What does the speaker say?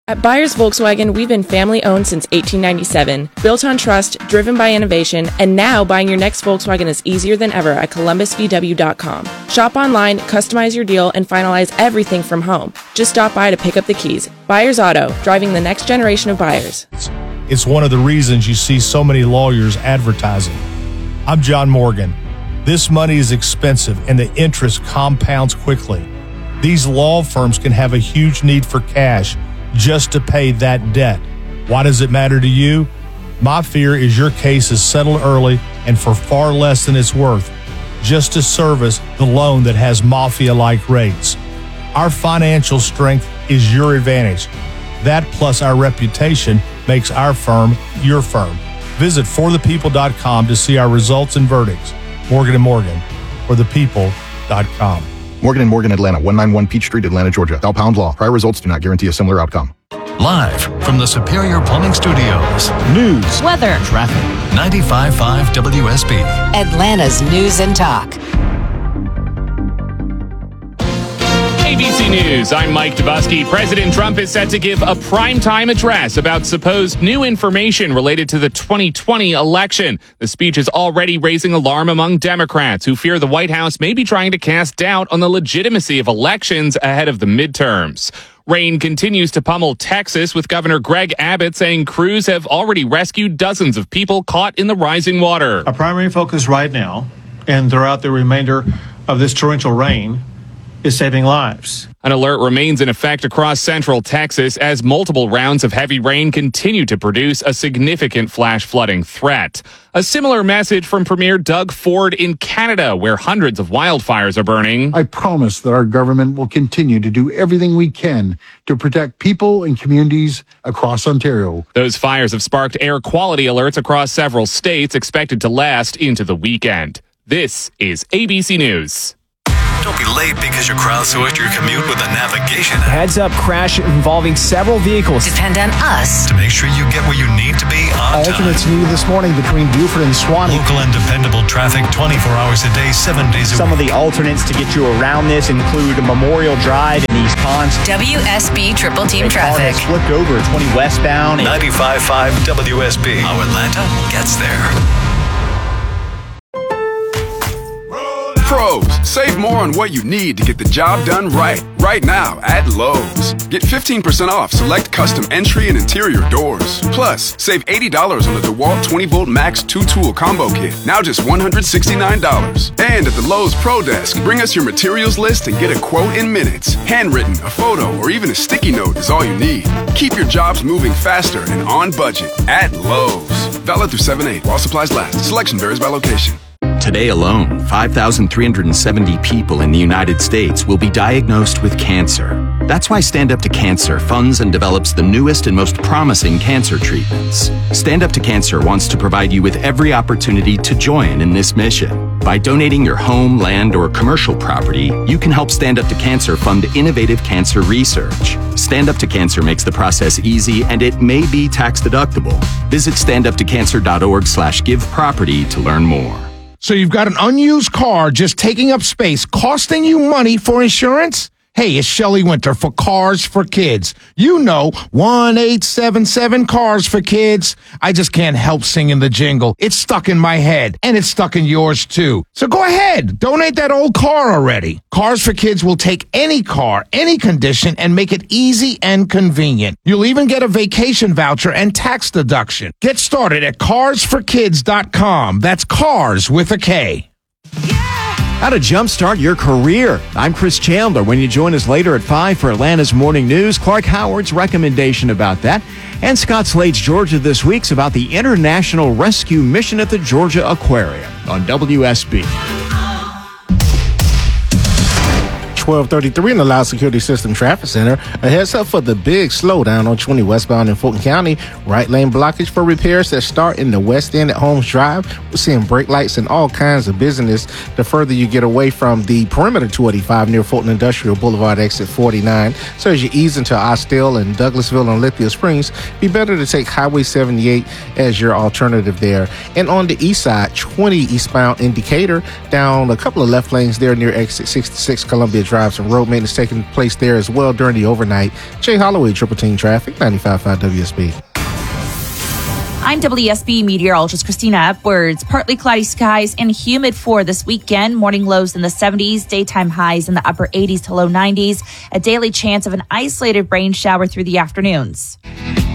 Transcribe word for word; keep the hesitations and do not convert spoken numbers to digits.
At Byers Volkswagen, we've been family-owned since eighteen ninety-seven, built on trust, driven by innovation, and now buying your next Volkswagen is easier than ever at columbus v w dot com. Shop online, customize your deal, and finalize everything from home. Just stop by to pick up the keys. Byers Auto, driving the next generation of buyers. It's one of the reasons you see so many lawyers advertising. I'm John Morgan. This money is expensive, and the interest compounds quickly. These law firms can have a huge need for cash just to pay that debt. Why does it matter to you? My fear is your case is settled early and for far less than it's worth, just to service the loan that has mafia-like rates. Our financial strength is your advantage. That plus our reputation makes our firm your firm. Visit for the people dot com to see our results and verdicts. Morgan and Morgan, for the people dot com. Morgan and Morgan, Atlanta, one ninety-one Peach Street, Atlanta, Georgia. Bell Pound Law. Prior results do not guarantee a similar outcome. Live from the Superior Plumbing Studios. News, weather, traffic. ninety-five point five W S B. Atlanta's News and Talk. A B C News, I'm Mike Dubusky. President Trump is set to give a primetime address about supposed new information related to the twenty twenty election. The speech is already raising alarm among Democrats who fear the White House may be trying to cast doubt on the legitimacy of elections ahead of the midterms. Rain continues to pummel Texas, with Governor Greg Abbott saying crews have already rescued dozens of people caught in the rising water. Our primary focus right now and throughout the remainder of this torrential rain is saving lives. An alert remains in effect across central Texas as multiple rounds of heavy rain continue to produce a significant flash flooding threat. A similar message from Premier Doug Ford in Canada, where hundreds of wildfires are burning. I promise that our government will continue to do everything we can to protect people and communities across Ontario. Those fires have sparked air quality alerts across several states, expected to last into the weekend. This is A B C News. Don't be late because you crowdsourced your commute with a navigation app. Heads up crash involving several vehicles. Depend on us to make sure you get where you need to be on time. Alternates needed this morning between Buford and Swanee. Local and dependable traffic twenty-four hours a day, seven days a week. Some of the alternates to get you around this include Memorial Drive in East Ponce. W S B Triple Team Traffic. Flipped over twenty westbound. ninety-five point five W S B. How Atlanta gets there. Pros, save more on what you need to get the job done right. Right now at Lowe's. Get fifteen percent off select custom entry and interior doors. Plus, save eighty dollars on the DeWalt twenty volt Max two tool combo kit. Now just one hundred sixty-nine dollars. And at the Lowe's Pro Desk, bring us your materials list and get a quote in minutes. Handwritten, a photo, or even a sticky note is all you need. Keep your jobs moving faster and on budget at Lowe's. Valid through seven eight while supplies last. Selection varies by location. Today alone, five thousand three hundred seventy people in the United States will be diagnosed with cancer. That's why Stand Up to Cancer funds and develops the newest and most promising cancer treatments. Stand Up to Cancer wants to provide you with every opportunity to join in this mission. By donating your home, land, or commercial property, you can help Stand Up to Cancer fund innovative cancer research. Stand Up to Cancer makes the process easy, and it may be tax deductible. Visit stand up to cancer dot org slash give property to learn more. So you've got an unused car just taking up space, costing you money for insurance? Hey, it's Shelley Winter for Cars for Kids. You know, one eight seven seven Cars for Kids. I just can't help singing the jingle. It's stuck in my head, and it's stuck in yours too. So go ahead, donate that old car already. Cars for Kids will take any car, any condition, and make it easy and convenient. You'll even get a vacation voucher and tax deduction. Get started at cars for kids dot com. That's cars with a K. How to jumpstart your career. I'm Chris Chandler. When you join us later at five for Atlanta's Morning News, Clark Howard's recommendation about that. And Scott Slade's Georgia This Week's about the International Rescue Mission at the Georgia Aquarium on W S B. twelve thirty-three in the Loud Security System Traffic Center. A heads up for the big slowdown on twenty westbound in Fulton County. Right lane blockage for repairs that start in the west end at Holmes Drive. We're seeing brake lights and all kinds of business the further you get away from the perimeter two eighty-five near Fulton Industrial Boulevard exit forty-nine. So as you ease into Austell and Douglasville and Lithia Springs, be better to take Highway seventy-eight as your alternative there. And on the east side, twenty eastbound in Decatur, down a couple of left lanes there near exit sixty-six Columbia Drive. Drive. Some road maintenance taking place there as well during the overnight. Jay Holloway, Triple Team Traffic, ninety-five point five W S B. I'm W S B meteorologist Christina Edwards. Partly cloudy skies and humid for this weekend. Morning lows in the seventies, daytime highs in the upper eighties to low nineties. A daily chance of an isolated rain shower through the afternoons.